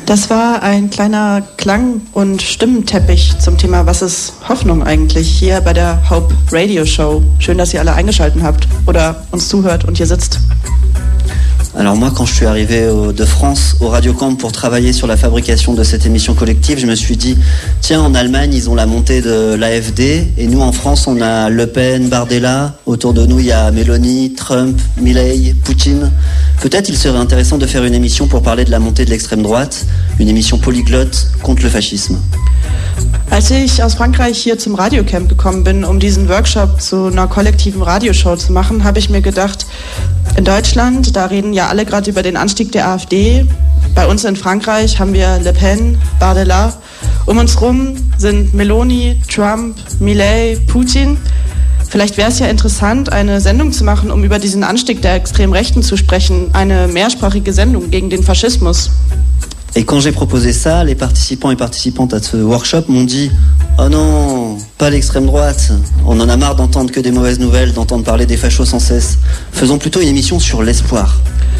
Das war ein kleiner Klang- und Stimmenteppich zum Thema Was ist Hoffnung eigentlich hier bei der Hope Radio Show. Schön, dass ihr alle eingeschaltet habt oder uns zuhört und hier sitzt. Alors moi, quand je suis arrivé de France au Radio Camp pour travailler sur la fabrication de cette émission collective, je me suis dit, tiens, en Allemagne, ils ont la montée de l'AfD, et nous, en France, on a Le Pen, Bardella, autour de nous, il y a Meloni, Trump, Milei, Poutine. Peut-être il serait intéressant de faire une émission pour parler de la montée de l'extrême droite, une émission polyglotte contre le fascisme. Als ich aus Frankreich hier zum Radiocamp gekommen bin, um diesen Workshop zu einer kollektiven Radioshow zu machen, habe ich mir gedacht, in Deutschland, da reden ja alle gerade über den Anstieg der AfD. Bei uns in Frankreich haben wir Le Pen, Bardella. Um uns rum sind Meloni, Trump, Milei, Putin. Vielleicht wäre es ja interessant, eine Sendung zu machen, um über diesen Anstieg der extremen Rechten zu sprechen. Eine mehrsprachige Sendung gegen den Faschismus. Et quand j'ai proposé ça, les participants et participantes à ce workshop m'ont dit « Oh non, pas l'extrême droite, on en a marre d'entendre que des mauvaises nouvelles, d'entendre parler des fachos sans cesse. Faisons plutôt une émission sur l'espoir. »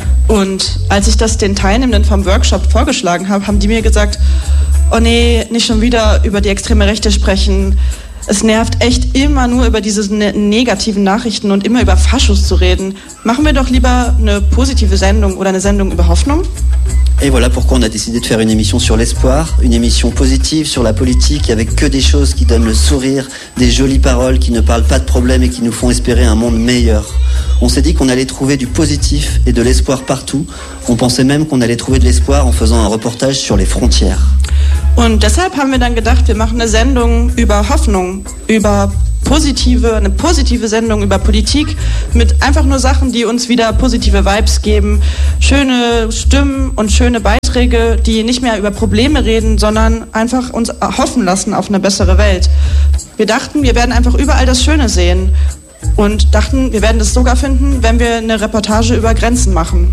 Und als ich das den Teilnehmenden vom Workshop vorgeschlagen habe, haben die mir gesagt « Oh nee, nicht schon wieder über die extreme Rechte sprechen. Es nervt echt immer nur über diese negativen Nachrichten und immer über Faschos zu reden. Machen wir doch lieber eine positive Sendung oder eine Sendung über Hoffnung. » Et voilà pourquoi on a décidé de faire une émission sur l'espoir, une émission positive sur la politique avec que des choses qui donnent le sourire, des jolies paroles qui ne parlent pas de problèmes et qui nous font espérer un monde meilleur. On s'est dit qu'on allait trouver du positif et de l'espoir partout. On pensait même qu'on allait trouver de l'espoir en faisant un reportage sur les frontières. Und deshalb haben wir dann gedacht, wir machen eine Sendung über Hoffnung, über eine positive Sendung über Politik mit einfach nur Sachen, die uns wieder positive Vibes geben, schöne Stimmen und schöne Beiträge, die nicht mehr über Probleme reden, sondern einfach uns hoffen lassen auf eine bessere Welt. Wir dachten, wir werden einfach überall das Schöne sehen und dachten, wir werden das sogar finden, wenn wir eine Reportage über Grenzen machen.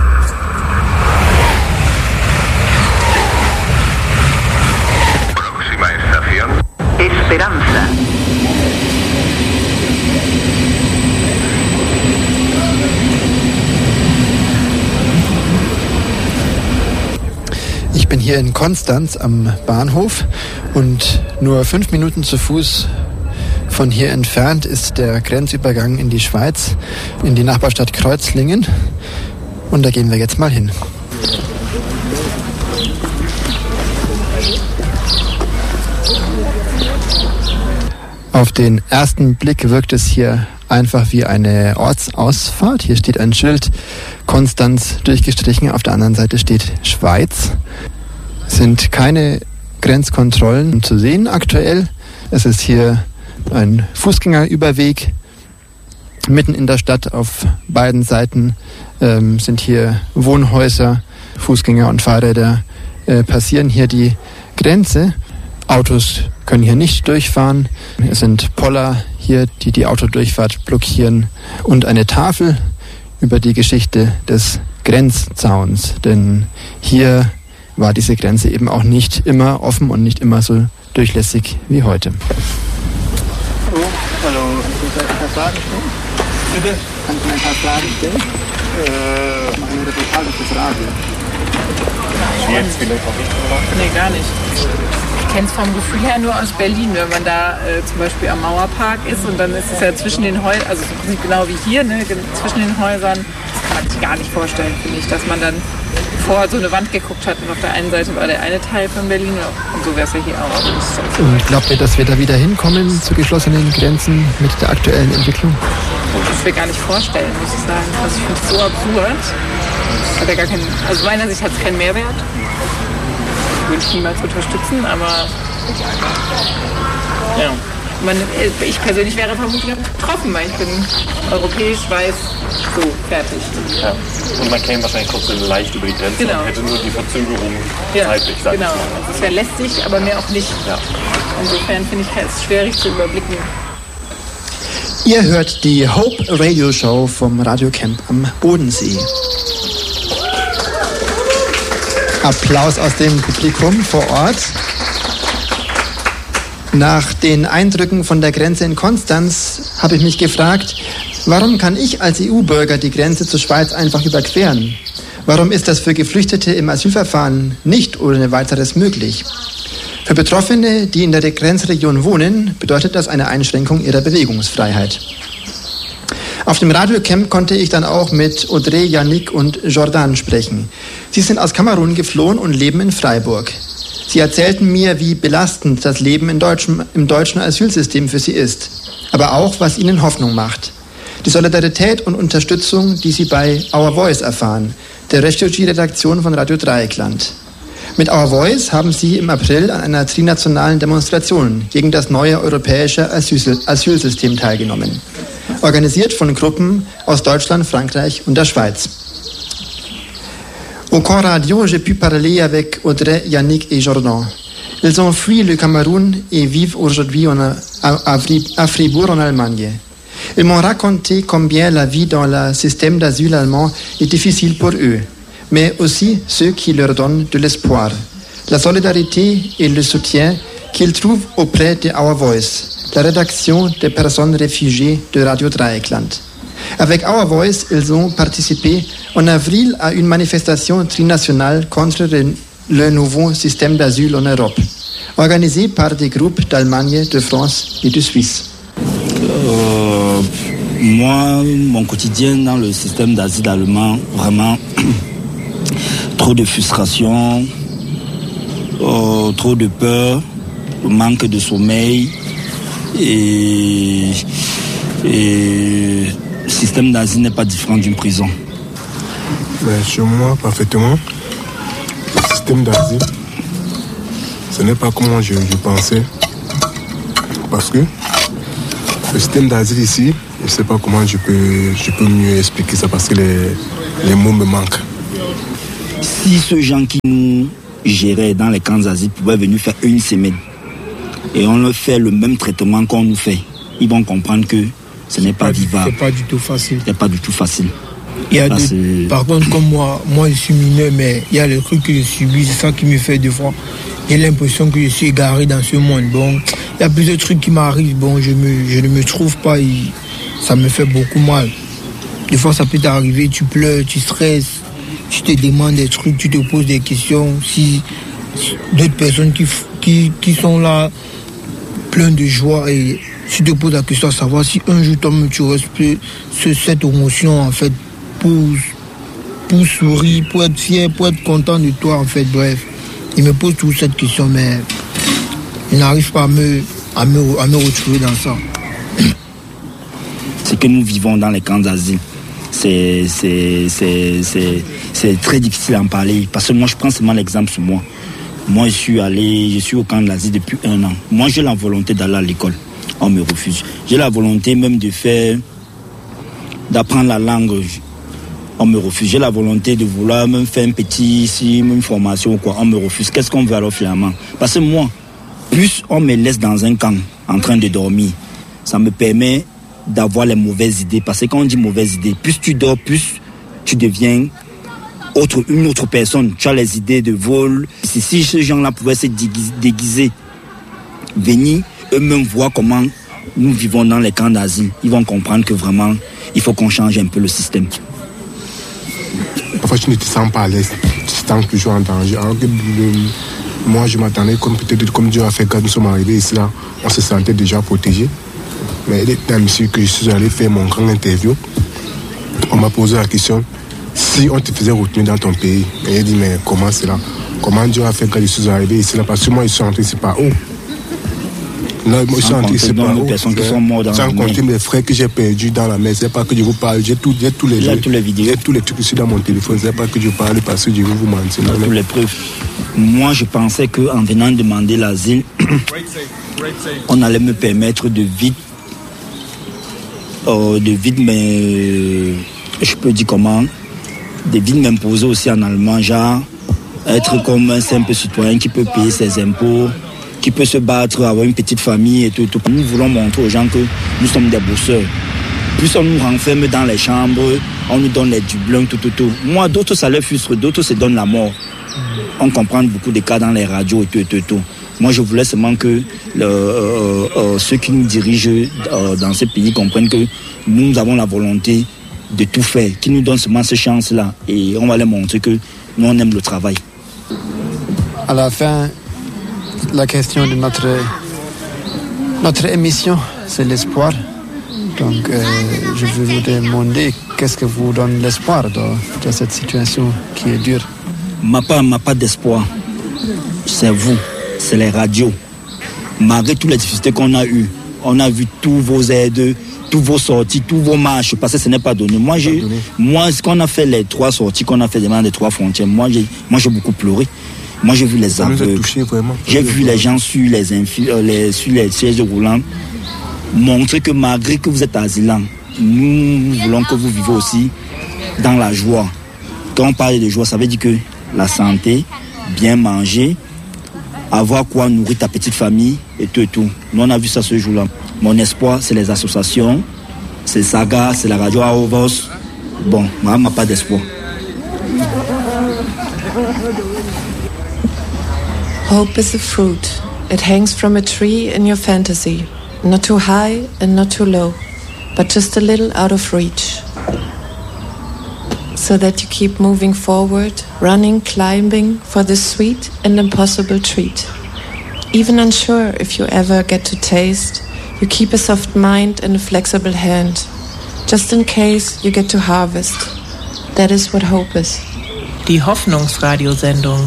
Esperanza. Ich bin hier in Konstanz am Bahnhof und nur 5 Minuten zu Fuß von hier entfernt ist der Grenzübergang in die Schweiz, in die Nachbarstadt Kreuzlingen. Und da gehen wir jetzt mal hin. Auf den ersten Blick wirkt es hier einfach wie eine Ortsausfahrt. Hier steht ein Schild, Konstanz durchgestrichen, auf der anderen Seite steht Schweiz. Es sind keine Grenzkontrollen zu sehen aktuell. Es ist hier ein Fußgängerüberweg mitten in der Stadt. Auf beiden Seiten sind hier Wohnhäuser, Fußgänger und Fahrräder passieren hier die Grenze. Autos können hier nicht durchfahren. Es sind Poller hier, die die Autodurchfahrt blockieren und eine Tafel über die Geschichte des Grenzzauns. Denn hier war diese Grenze eben auch nicht immer offen und nicht immer so durchlässig wie heute. Hallo, kann ich ein paar Fragen stellen? Bitte? Kann ich ein paar Fragen stellen? Eine Reportage fürs Radio. Jetzt vielleicht auch nicht, oder? Nee, gar nicht. Ich kenne es vom Gefühl her nur aus Berlin, wenn man da zum Beispiel am Mauerpark ist und dann ist es ja zwischen den Häusern, also im Prinzip genau wie hier, ne, zwischen den Häusern, das kann man sich gar nicht vorstellen, finde ich, dass man dann vor so eine Wand geguckt hat und auf der einen Seite war der eine Teil von Berlin und so wäre es ja hier auch. Und glaubt ihr, dass wir da wieder hinkommen zu geschlossenen Grenzen mit der aktuellen Entwicklung? Das will ich gar nicht vorstellen, muss ich sagen. Also ich finde es so absurd. Hat ja gar keinen, also meiner Sicht hat es keinen Mehrwert. Würde ich niemals unterstützen, aber ja. Ich persönlich wäre vermutlich betroffen, weil ich bin europäisch, weiß, so, fertig. Ja. Und man käme wahrscheinlich trotzdem leicht über die Grenze genau. Und hätte nur die Verzögerung zeitlich. Genau, also es wäre lästig, aber mehr auch nicht. Ja. Insofern finde ich es schwierig zu überblicken. Ihr hört die Hope Radio Show vom Radiocamp am Bodensee. Applaus aus dem Publikum vor Ort. Nach den Eindrücken von der Grenze in Konstanz habe ich mich gefragt, warum kann ich als EU-Bürger die Grenze zur Schweiz einfach überqueren? Warum ist das für Geflüchtete im Asylverfahren nicht ohne weiteres möglich? Für Betroffene, die in der Grenzregion wohnen, bedeutet das eine Einschränkung ihrer Bewegungsfreiheit. Auf dem Radiocamp konnte ich dann auch mit Audrey, Yannick und Jordan sprechen. Sie sind aus Kamerun geflohen und leben in Freiburg. Sie erzählten mir, wie belastend das Leben im deutschen Asylsystem für sie ist, aber auch, was ihnen Hoffnung macht. Die Solidarität und Unterstützung, die sie bei Our Voice erfahren, der Refugee-Redaktion von Radio Dreieckland. Mit Our Voice haben sie im April an einer trinationalen Demonstration gegen das neue europäische Asylsystem teilgenommen. Organisiert von Gruppen aus Deutschland, Frankreich und der Schweiz. Au Camp Radio, j'ai pu parler avec Audrey, Yannick et Jordan. Ils ont fui le Cameroun et vivent aujourd'hui à Fribourg en Allemagne. Ils m'ont raconté combien la vie dans le système d'asile allemand est difficile pour eux, mais aussi ceux qui leur donnent de l'espoir, la solidarité et le soutien qu'ils trouvent auprès de Our Voice, la rédaction des personnes réfugiées de Radio Dreieckland. Avec Our Voice, ils ont participé en avril à une manifestation trinationale contre le nouveau système d'asile en Europe, organisée par des groupes d'Allemagne, de France et de Suisse. Moi, mon quotidien dans le système d'asile allemand, vraiment, trop de frustration, trop de peur, manque de sommeil et le système d'asile n'est pas différent d'une prison. Mais chez moi, parfaitement, le système d'asile, ce n'est pas comment je pensais. Parce que le système d'asile ici, je ne sais pas comment je peux mieux expliquer ça parce que les mots me manquent. Si ceux gens qui nous géraient dans les camps d'asile pouvaient venir faire une semaine et on leur fait le même traitement qu'on nous fait, ils vont comprendre que ce n'est pas vivable. C'est pas du tout facile. C'est pas du tout facile. Il y a par contre, comme moi je suis mineur, mais il y a les trucs que je subis, c'est ça qui me fait des fois. J'ai l'impression que je suis égaré dans ce monde. Bon, il y a plusieurs trucs qui m'arrivent. Bon, je ne me trouve pas et ça me fait beaucoup mal. Des fois, ça peut t'arriver, tu pleures, tu stresses, tu te demandes des trucs, tu te poses des questions. Si d'autres personnes qui sont là, pleines de joie, et tu te poses la question à savoir si un jour toi-même tu respectes cette émotion en fait pour sourire, pour être fier, pour être content de toi en fait. Bref, il me pose toute cette question, mais il n'arrive pas à me retrouver dans ça. Ce que nous vivons dans les camps d'asile, c'est très difficile à en parler. Parce que moi, je prends seulement l'exemple sur moi. Moi, je suis au camp d'asile depuis 1 an. Moi, j'ai la volonté d'aller à l'école. On me refuse. J'ai la volonté même d'apprendre la langue. On me refuse. J'ai la volonté de vouloir même faire une formation ou quoi. On me refuse. Qu'est-ce qu'on veut alors finalement? Parce que moi, plus on me laisse dans un camp en train de dormir, ça me permet d'avoir les mauvaises idées. Parce que quand on dit mauvaises idées, plus tu dors, plus tu deviens une autre personne. Tu as les idées de vol. Si ces gens-là pouvaient se déguiser, venir eux-mêmes voir comment nous vivons dans les camps d'asile, ils vont comprendre que vraiment, il faut qu'on change un peu le système. Parfois, tu ne te sens pas à l'aise. Tu te sens toujours en danger. Alors que moi, je m'attendais, comme Dieu a fait quand nous sommes arrivés ici, là, on se sentait déjà protégés. Mais dans monsieur que je suis allé faire mon grand interview, on m'a posé la question, si on te faisait retenir dans ton pays, et il a dit, mais comment c'est là? Comment Dieu a fait quand je suis arrivé ici là? Parce que moi, je suis rentré ici par où? Là, moi, je suis rentré ici par où? Sans compter mes frères que j'ai perdus dans la mer. C'est pas que je vous parle. J'ai tous les vidéos. J'ai tous les trucs ici dans mon téléphone. C'est pas que je parle parce que je vais vous mentir. Toutes les preuves. Moi, je pensais qu'en venant demander l'asile, on allait me permettre de vite, mais je peux dire comment, de vite m'imposer aussi en allemand, genre être comme un simple citoyen qui peut payer ses impôts, qui peut se battre, avoir une petite famille et tout. Nous voulons montrer aux gens que nous sommes des bosseurs. Plus on nous renferme dans les chambres, on nous donne les dublins, tout. Moi, d'autres ça les frustre, d'autres se donnent la mort. On comprend beaucoup de cas dans les radios et tout. Moi, je voulais seulement que ceux qui nous dirigent dans ce pays comprennent que nous avons la volonté de tout faire, qui nous donnent seulement cette chance-là. Et on va leur montrer que nous, on aime le travail. À la fin, la question de notre émission, c'est l'espoir. Donc, je vais vous demander qu'est-ce que vous donne l'espoir dans cette situation qui est dure. Ma part d'espoir, c'est vous, c'est les radios. Malgré toutes les difficultés qu'on a eues, on a vu tous vos aides, tous vos sorties, tous vos marches, parce que ce n'est pas donné. Moi, ce qu'on a fait, les 3 sorties qu'on a fait devant les 3 frontières, moi, j'ai beaucoup pleuré. Moi, j'ai vu les aveugles. J'ai vu les gens sur les sièges roulants montrer que malgré que vous êtes asylant, nous voulons que vous vivez aussi dans la joie. Quand on parle de joie, ça veut dire que la santé, bien manger, avoir quoi nourrir ta petite famille et tout et tout. Nous, on a vu ça ce jour-là. Mon espoir, c'est les associations, c'est Saga, c'est la radio Aovos. Bon, moi, je n'ai pas d'espoir. Hope is a fruit. It hangs from a tree in your fantasy. Not too high and not too low, but just a little out of reach. So that you keep moving forward, running, climbing for this sweet and impossible treat. Even unsure if you ever get to taste, you keep a soft mind and a flexible hand. Just in case you get to harvest. That is what hope is. Die Hoffnungsradiosendung.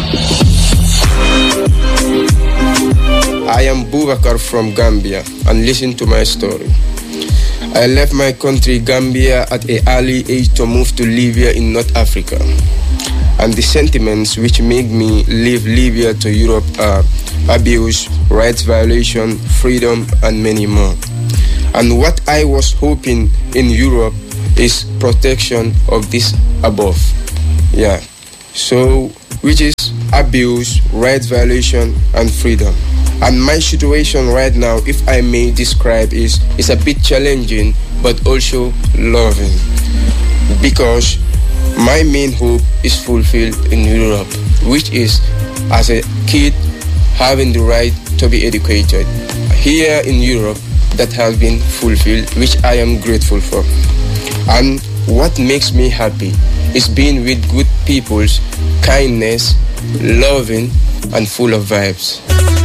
I am Boubacar from Gambia and listen to my story. I left my country Gambia at an early age to move to Libya in North Africa. And the sentiments which make me leave Libya to Europe are abuse, rights violation, freedom and many more. And what I was hoping in Europe is protection of this above. Yeah. So, which is abuse, rights violation and freedom. And my situation right now, if I may describe, is a bit challenging but also loving. Because my main hope is fulfilled in Europe, which is as a kid having the right to be educated. Here in Europe, that has been fulfilled, which I am grateful for. And what makes me happy is being with good people's kindness, loving and full of vibes.